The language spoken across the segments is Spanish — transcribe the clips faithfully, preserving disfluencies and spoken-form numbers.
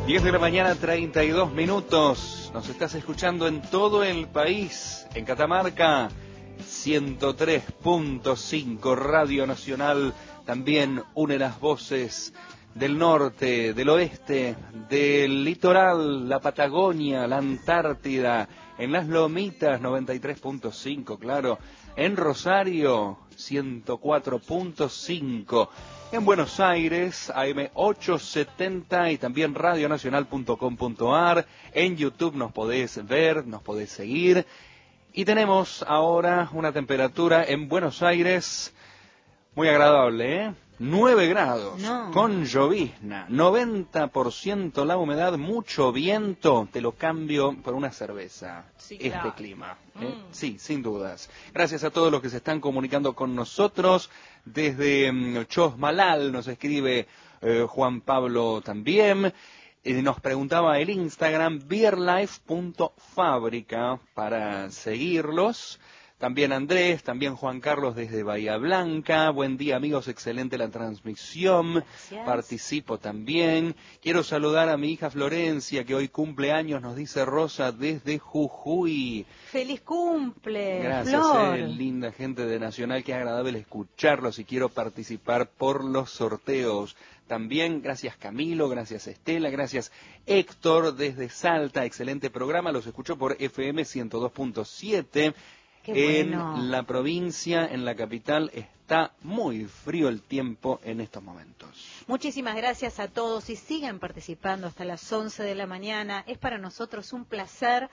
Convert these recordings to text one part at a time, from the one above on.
diez de la mañana, treinta y dos minutos. Nos estás escuchando en todo el país. En Catamarca, ciento tres punto cinco Radio Nacional. También une las voces del norte, del oeste, del litoral, la Patagonia, la Antártida. En las Lomitas, noventa y tres punto cinco, claro. En Rosario, ciento cuatro punto cinco. En Buenos Aires, A M ochocientos setenta y también radionacional punto com punto a r. En YouTube nos podés ver, nos podés seguir. Y tenemos ahora una temperatura en Buenos Aires muy agradable, ¿eh? nueve grados, no. Con llovizna, noventa por ciento la humedad, mucho viento. Te lo cambio por una cerveza, sí, este claro. clima. ¿eh? Mm. Sí, sin dudas. Gracias a todos los que se están comunicando con nosotros. Desde um, Chosmalal nos escribe eh, Juan Pablo también. Eh, nos preguntaba el Instagram, beerlife punto fabrica, para seguirlos. También Andrés, también Juan Carlos desde Bahía Blanca. Buen día, amigos, excelente la transmisión. Gracias. Participo también. Quiero saludar a mi hija Florencia, que hoy cumple años, nos dice Rosa, desde Jujuy. ¡Feliz cumple, Gracias, Flor! Eh, linda gente de Nacional, qué agradable escucharlos y quiero participar por los sorteos. También gracias Camilo, gracias Estela, gracias Héctor desde Salta, excelente programa, los escucho por F M ciento dos punto siete. Qué bueno. En la provincia, en la capital, está muy frío el tiempo en estos momentos. Muchísimas gracias a todos y sigan participando hasta las once de la mañana. Es para nosotros un placer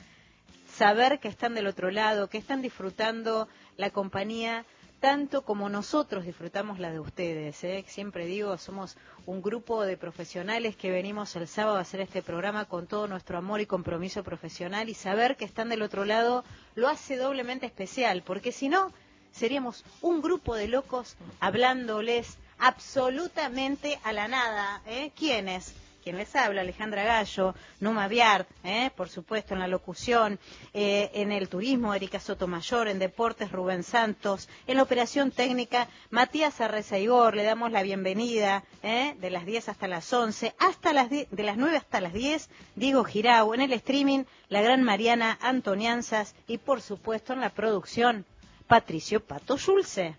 saber que están del otro lado, que están disfrutando la compañía tanto como nosotros disfrutamos la de ustedes. ¿eh? Siempre digo, somos un grupo de profesionales que venimos el sábado a hacer este programa con todo nuestro amor y compromiso profesional, y saber que están del otro lado lo hace doblemente especial, porque si no, seríamos un grupo de locos hablándoles absolutamente a la nada. ¿eh? ¿Quiénes? Quien les habla, Alejandra Gallo, Numa Viard, ¿eh? por supuesto en la locución, eh, en el turismo, Erika Sotomayor, en deportes, Rubén Santos, en la operación técnica, Matías Arreza Igor. Le damos la bienvenida ¿eh? de las diez hasta las once, hasta las diez, de las nueve hasta las diez, Diego Girau, en el streaming, la gran Mariana Antonianzas y por supuesto en la producción, Patricio Pato Schulze.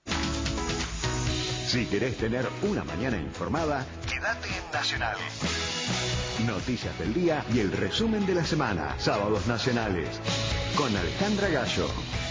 Si querés tener una mañana informada, quédate en Nacional. Noticias del día y el resumen de la semana. Sábados Nacionales. Con Alejandra Gallo.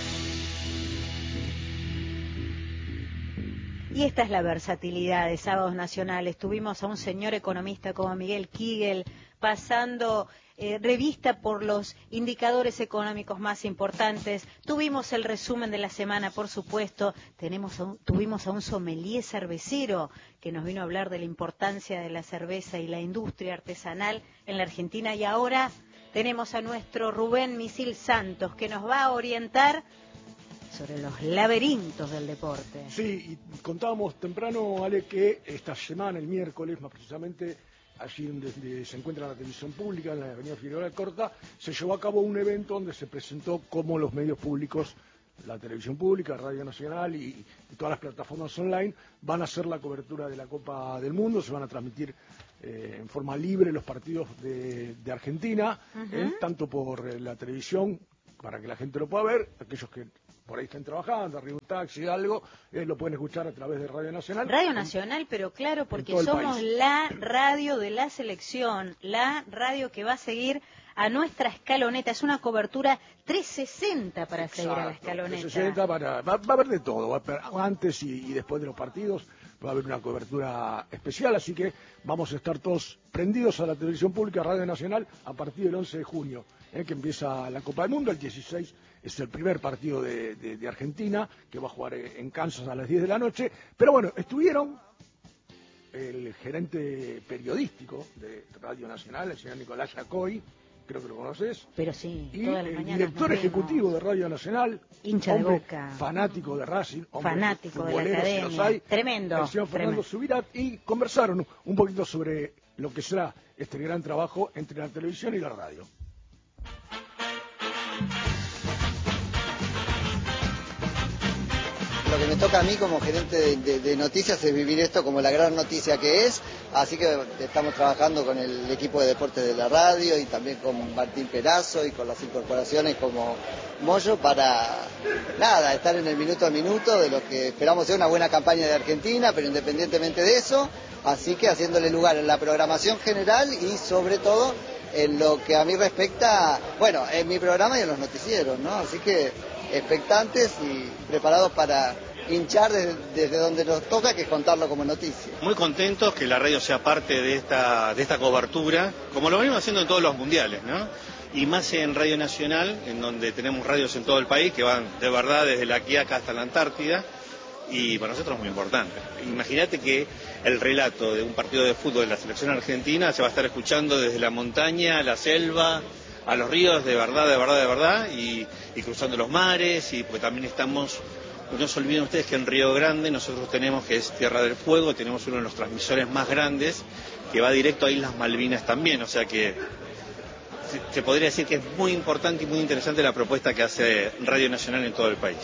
Y esta es la versatilidad de Sábados Nacionales. Tuvimos a un señor economista como Miguel Kigel pasando eh, revista por los indicadores económicos más importantes. Tuvimos el resumen de la semana, por supuesto. Tenemos a un, tuvimos a un sommelier cervecero que nos vino a hablar de la importancia de la cerveza y la industria artesanal en la Argentina. Y ahora tenemos a nuestro Rubén Misil Santos, que nos va a orientar sobre los laberintos del deporte. Sí, y contábamos temprano, Ale, que esta semana, el miércoles, más precisamente, allí donde se encuentra la televisión pública, en la avenida Figueroa Alcorta, se llevó a cabo un evento donde se presentó cómo los medios públicos, la televisión pública, Radio Nacional y, y todas las plataformas online, van a hacer la cobertura de la Copa del Mundo. Se van a transmitir eh, en forma libre los partidos de, de Argentina, uh-huh. eh, tanto por eh, la televisión, para que la gente lo pueda ver, aquellos que por ahí están trabajando, arriba un taxi, algo, eh, lo pueden escuchar a través de Radio Nacional. Radio Nacional, pero claro, porque somos la radio de la selección, la radio que va a seguir a nuestra escaloneta. Es una cobertura trescientos sesenta para Exacto, seguir a la escaloneta. trescientos sesenta para, va, va a haber de todo, va a haber antes y, y después de los partidos, va a haber una cobertura especial, así que vamos a estar todos prendidos a la televisión pública, Radio Nacional, a partir del once de junio, eh, que empieza la Copa del Mundo. El dieciséis es el primer partido de, de, de Argentina, que va a jugar en Kansas a las diez de la noche. Pero bueno, estuvieron el gerente periodístico de Radio Nacional, el señor Nicolás Yacoy, creo que lo conoces. Pero sí, y todas las el mañanas director ejecutivo de Radio Nacional, hincha de Boca, fanático de Racing, fanático de la academia, si hay, tremendo, el señor Fernando tremendo. Subirat, y conversaron un poquito sobre lo que será este gran trabajo entre la televisión y la radio. lo que me toca a mí como gerente de, de, de noticias es vivir esto como la gran noticia que es, así que estamos trabajando con el equipo de deportes de la radio y también con Martín Perazo y con las incorporaciones como Moyo para, nada, estar en el minuto a minuto de lo que esperamos ser una buena campaña de Argentina, pero independientemente de eso, así que haciéndole lugar en la programación general y sobre todo en lo que a mí respecta, bueno, en mi programa y en los noticieros, ¿no? Así que expectantes y preparados para hinchar desde, desde donde nos toca, que es contarlo como noticia. Muy contentos que la radio sea parte de esta, de esta cobertura, como lo venimos haciendo en todos los mundiales, ¿no? Y más en Radio Nacional, en donde tenemos radios en todo el país, que van de verdad desde la Quiaca hasta la Antártida, y para nosotros es muy importante. Imagínate que el relato de un partido de fútbol de la selección argentina se va a estar escuchando desde la montaña, la selva, a los ríos, de verdad, de verdad, de verdad, y, y cruzando los mares, y pues también estamos, no se olviden ustedes que en Río Grande nosotros tenemos, que es Tierra del Fuego, tenemos uno de los transmisores más grandes, que va directo a Islas Malvinas también, o sea que se, se podría decir que es muy importante y muy interesante la propuesta que hace Radio Nacional en todo el país.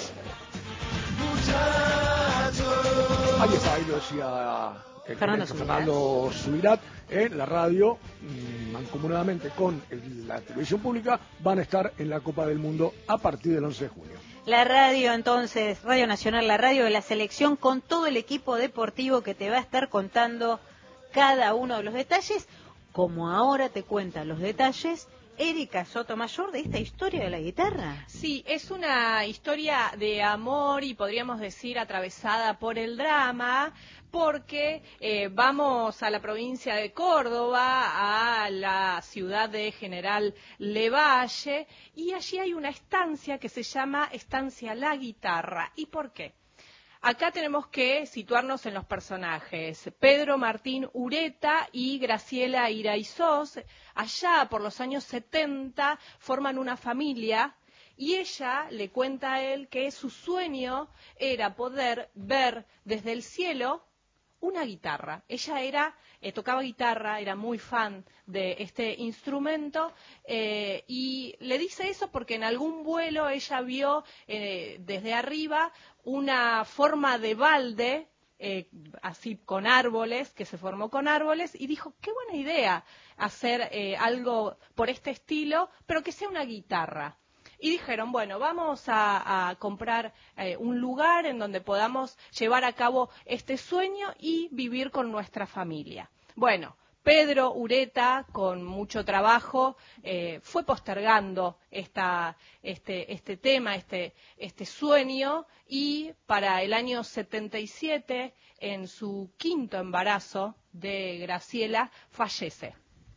Ahí está, ahí lo decía el Fernando Fernando Subirat, en la radio, mancomunadamente con el, la televisión pública, van a estar en la Copa del Mundo a partir del once de junio. La radio, entonces, Radio Nacional, la radio de la selección, con todo el equipo deportivo que te va a estar contando cada uno de los detalles, como ahora te cuentan los detalles Erika Sotomayor de esta historia de la guitarra. Sí, es una historia de amor y podríamos decir atravesada por el drama, porque eh, vamos a la provincia de Córdoba, a la ciudad de General Lavalle, y allí hay una estancia que se llama Estancia La Guitarra. ¿Y por qué? Acá tenemos que situarnos en los personajes. Pedro Martín Ureta y Graciela Iraizós, allá por los años setenta, forman una familia y ella le cuenta a él que su sueño era poder ver desde el cielo una guitarra. Ella era, eh, tocaba guitarra, era muy fan de este instrumento eh, y le dice eso porque en algún vuelo ella vio eh, desde arriba una forma de balde, eh, así con árboles, que se formó con árboles, y dijo, qué buena idea hacer eh, algo por este estilo, pero que sea una guitarra. Y dijeron, bueno, vamos a, a comprar eh, un lugar en donde podamos llevar a cabo este sueño y vivir con nuestra familia. Bueno, Pedro Ureta, con mucho trabajo, eh, fue postergando esta, este, este tema, este, este sueño, y para el año setenta y siete, en su quinto embarazo de Graciela, fallece.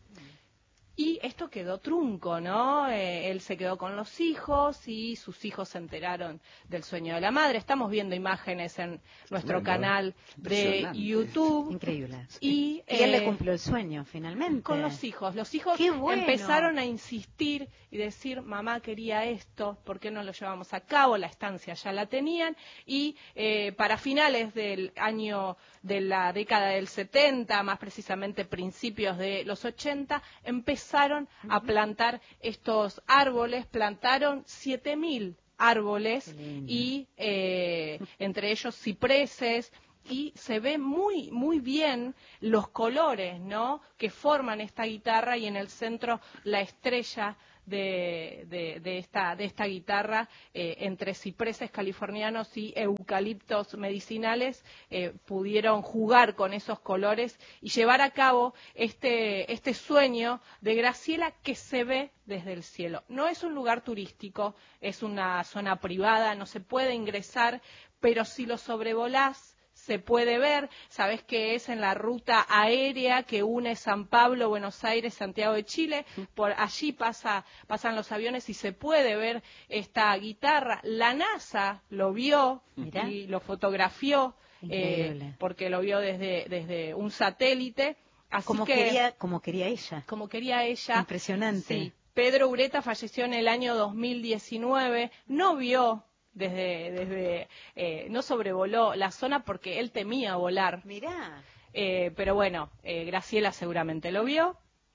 Y esto quedó trunco, ¿no? Eh, él se quedó con los hijos y sus hijos se enteraron del sueño de la madre. Estamos viendo imágenes en nuestro bueno, canal de YouTube. Increíble. Y, y él eh, le cumplió el sueño, finalmente. Con los hijos. Los hijos bueno. empezaron a insistir y decir, mamá quería esto, ¿por qué no lo llevamos a cabo? La estancia ya la tenían. Y eh, para finales del año, de la década del setenta, más precisamente principios de los ochenta, empezaron empezaron a plantar estos árboles, plantaron siete mil árboles y eh, entre ellos cipreses, y se ve muy muy bien los colores, ¿no?, que forman esta guitarra, y en el centro la estrella de, de, de, esta, de esta guitarra, eh, entre cipreses californianos y eucaliptos medicinales, eh, pudieron jugar con esos colores y llevar a cabo este, este sueño de Graciela, que se ve desde el cielo. No es un lugar turístico, es una zona privada, no se puede ingresar, pero si lo sobrevolás se puede ver. Sabés que es en la ruta aérea que une San Pablo, Buenos Aires, Santiago de Chile. Por allí pasa, pasan los aviones y se puede ver esta guitarra. La NASA lo vio Mirá. y lo fotografió eh, porque lo vio desde, desde un satélite. Así como, que, quería, como quería ella. Como quería ella. Impresionante. Sí. Pedro Ureta falleció en el año dos mil diecinueve. No vio desde, desde eh, no sobrevoló la zona porque él temía volar. Mirá. Eh, pero bueno, eh, Graciela seguramente lo vio,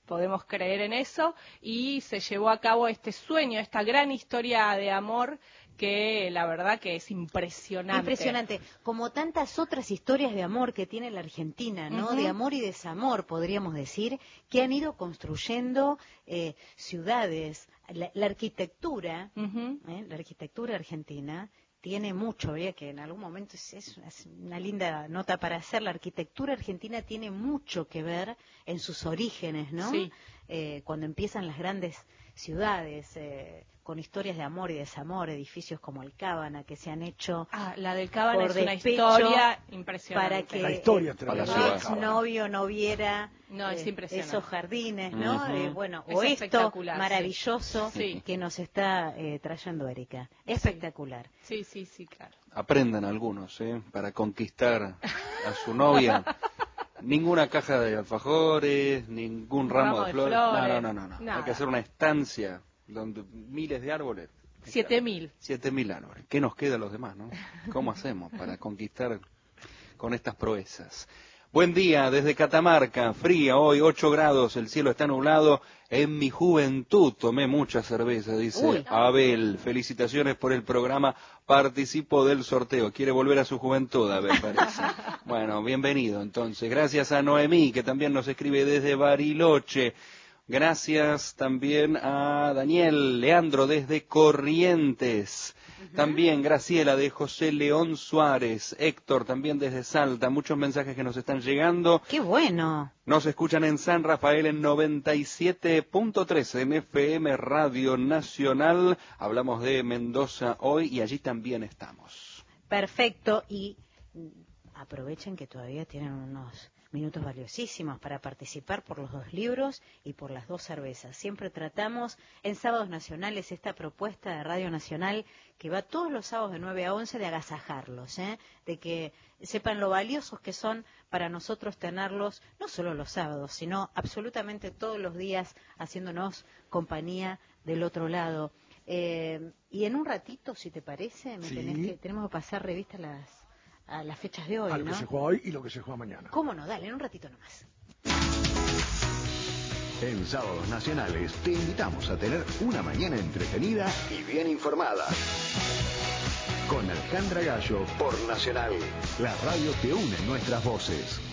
podemos creer en eso, y se llevó a cabo este sueño, esta gran historia de amor que la verdad que es impresionante. Impresionante, como tantas otras historias de amor que tiene la Argentina, ¿no? Uh-huh. De amor y desamor, podríamos decir, que han ido construyendo eh, ciudades, la, la arquitectura, uh-huh. eh, la arquitectura argentina tiene mucho, habría que en algún momento, es, es, es una linda nota para hacer, la arquitectura argentina tiene mucho que ver en sus orígenes, ¿no? Sí. Eh, cuando empiezan las grandes ciudades, eh, con historias de amor y desamor, edificios como el Cábana, que se han hecho... Ah, la del Cábana es una historia impresionante. Para que la historia el novio no viera no, es eh, esos jardines, ¿no? Uh-huh. Eh, bueno, es o esto sí. maravilloso Sí. que nos está eh, trayendo Erika. Espectacular. Sí, sí, sí, claro. Aprendan algunos, ¿eh? Para conquistar a su novia. Ninguna caja de alfajores, ningún ramo, ramo de, de flores. flores. No, no, no, no. Nada. Hay que hacer una estancia donde miles de árboles. Siete mil. Siete mil árboles. ¿Qué nos queda a los demás, no? ¿Cómo hacemos para conquistar con estas proezas? Buen día desde Catamarca, fría hoy, ocho grados, el cielo está nublado. En mi juventud tomé mucha cerveza, dice Uy. Abel. Felicitaciones por el programa, participo del sorteo. Quiere volver a su juventud, Abel, parece. Bueno, bienvenido entonces. Gracias a Noemí, que también nos escribe desde Bariloche. Gracias también a Daniel Leandro desde Corrientes. Uh-huh. También Graciela de José León Suárez. Héctor también desde Salta. Muchos mensajes que nos están llegando. ¡Qué bueno! Nos escuchan en San Rafael en noventa y siete punto tres en F M Radio Nacional. Hablamos de Mendoza hoy y allí también estamos. Perfecto. Y aprovechen que todavía tienen unos minutos valiosísimos para participar por los dos libros y por las dos cervezas. Siempre tratamos en Sábados Nacionales esta propuesta de Radio Nacional que va todos los sábados de nueve a once de agasajarlos, ¿eh? De que sepan lo valiosos que son para nosotros tenerlos, no solo los sábados, sino absolutamente todos los días haciéndonos compañía del otro lado. Eh, y en un ratito, si te parece, me sí. tenés que, tenemos que pasar revista a las... a las fechas de hoy, a lo ¿no? que se juega hoy y lo que se juega mañana. ¿Cómo no? Dale, en un ratito nomás. En Sábados Nacionales te invitamos a tener una mañana entretenida y bien informada. Con Alejandra Gallo por Nacional. La radio que une nuestras voces.